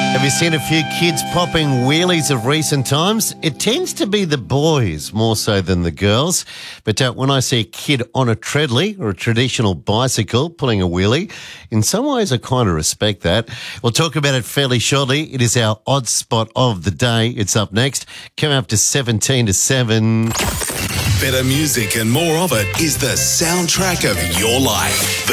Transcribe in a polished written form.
Have you seen a few kids popping wheelies of recent times? It tends to be the boys more so than the girls. But when I see a kid on a treadly or a traditional bicycle pulling a wheelie, in some ways I kind of respect that. We'll talk about it fairly shortly. It is our odd spot of the day. It's up next. Coming up to 17 to 7. Better music and more of it is the soundtrack of your life.